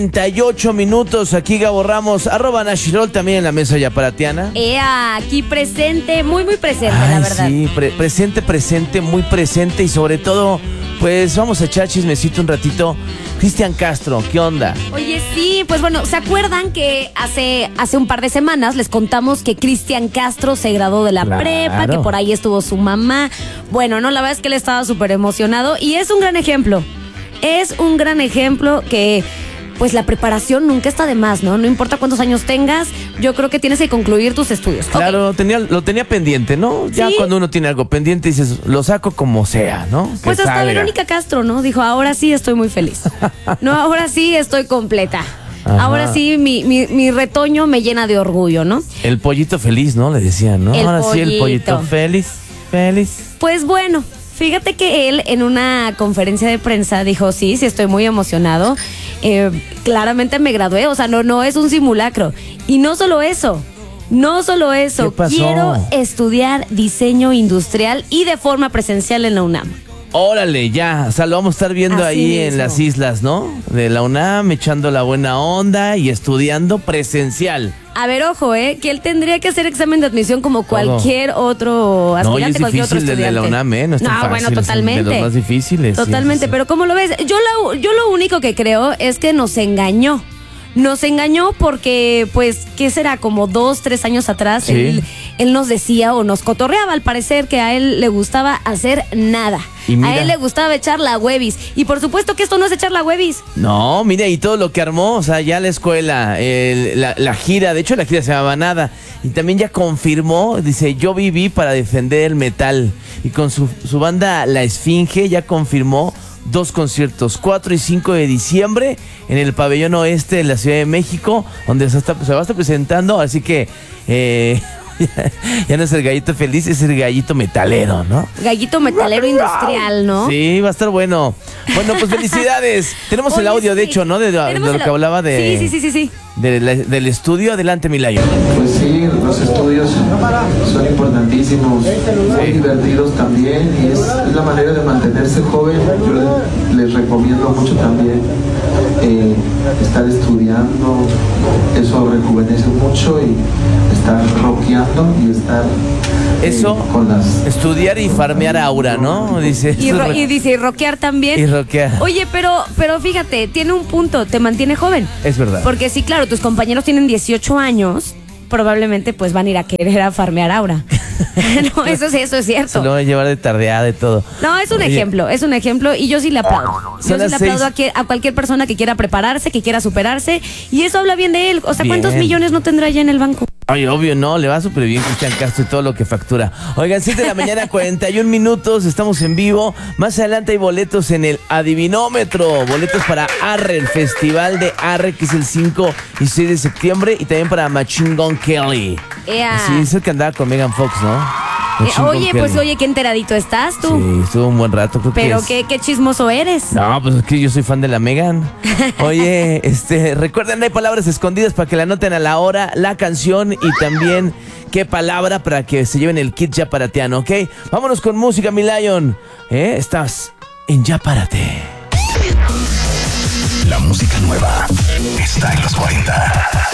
38 minutos, aquí Gabo Ramos, @Nashirol, también en la mesa yaparatiana. Aquí presente, muy presente, la verdad. Sí, presente, muy presente y sobre todo, pues vamos a echar chismecito un ratito. Cristian Castro, ¿qué onda? Oye, sí, pues bueno, ¿se acuerdan que hace un par de semanas les contamos que Cristian Castro se graduó de la prepa, que por ahí estuvo su mamá? Bueno, no, la verdad es que él estaba súper emocionado y es un gran ejemplo. Es un gran ejemplo que pues la preparación nunca está de más, ¿no? No importa cuántos años tengas, yo creo que tienes que concluir tus estudios. Claro, Okay. lo tenía pendiente, ¿no? Ya Sí. cuando uno tiene algo pendiente dices, lo saco como sea, ¿no? Que Pues hasta salga. Verónica Castro, ¿no? Dijo, ahora sí estoy muy feliz. No, ahora sí estoy completa. Ajá. Ahora sí mi retoño me llena de orgullo, ¿no? El pollito feliz, ¿no? Le decían, ¿no? El Ahora sí, el pollito. pollito feliz. Pues bueno, fíjate que él en una conferencia de prensa dijo, sí, estoy muy emocionado. Claramente me gradué, o sea, no es un simulacro. Y no solo eso. ¿Qué pasó? Quiero estudiar diseño industrial y de forma presencial en la UNAM. Órale, ya, o sea, lo vamos a estar viendo Así ahí mismo. en las islas, ¿no? De la UNAM, echando la buena onda y estudiando presencial. A ver, ojo, que él tendría que hacer examen de admisión como cualquier otro No, y aspirante, es cualquier otro difícil el estudiante. de la UNAM, ¿eh? No es tan fácil, bueno, es totalmente. de los más difíciles. Totalmente, sí. pero ¿cómo lo ves? Yo lo único que creo es que nos engañó. Nos engañó porque, pues, ¿qué será? Como 2-3 años atrás, Sí. él nos decía o nos cotorreaba al parecer que a él le gustaba hacer nada. Y mira. A él le gustaba echar la huevis. Y por supuesto que esto no es echar la huevis. No, mira, y todo lo que armó, o sea, ya la escuela, la gira, de hecho la gira se llamaba Nada, y también ya confirmó, dice, yo viví para defender el metal, y con su banda La Esfinge ya confirmó 2 conciertos, 4 y 5 de diciembre, en el Pabellón Oeste de la Ciudad de México, donde se va a estar presentando, así que ya no es el gallito feliz, es el gallito metalero, ¿no? Gallito metalero industrial, ¿no? Sí, va a estar bueno. Bueno, pues felicidades. Tenemos el Oye, audio, de sí. hecho, ¿no? De Tenemos lo que hablaba de... Sí. Del estudio. Adelante, Milayo. Pues sí, los estudios son importantísimos, muy divertidos también y es la manera de mantenerse joven. Yo les recomiendo mucho también estar estudiando, eso rejuvenece mucho y estar rockeando y estar Eso, con las... estudiar y farmear aura, ¿no? Dice. Y dice, rockear también. Y rockear. Oye, pero fíjate, tiene un punto, te mantiene joven. Es verdad. Porque sí, claro, tus compañeros tienen 18 años, probablemente pues van a ir a querer a farmear aura. No, eso es cierto. Se lo van a llevar de tardeada y todo. No, es un Oye, ejemplo y yo sí le aplaudo. Yo Son sí le las aplaudo 6. a cualquier persona que quiera prepararse, que quiera superarse, y eso habla bien de él. O sea, Bien. ¿cuántos millones no tendrá ya en el banco? Ay, obvio, no, le va súper bien Cristian Castro y todo lo que factura. Oigan, 7 de la mañana, 41 minutos, estamos en vivo. Más adelante hay boletos en el Adivinómetro. Boletos para Arre, el festival de Arre, que es el 5 y 6 de septiembre. Y también para Machine Gun Kelly. Sí, es el que andaba con Megan Fox, ¿no? Machine Gun Kelly. Oye, qué enteradito estás tú. Sí, estuvo un buen rato, creo Pero que es. qué chismoso eres. No, pues es que yo soy fan de la Megan. Oye, recuerden, hay palabras escondidas para que la anoten a la hora, la canción y también qué palabra para que se lleven el kit yaparatiano, ¿ok? Vámonos con música, mi Lion. Estás en Yaparate. La música nueva está en los 40.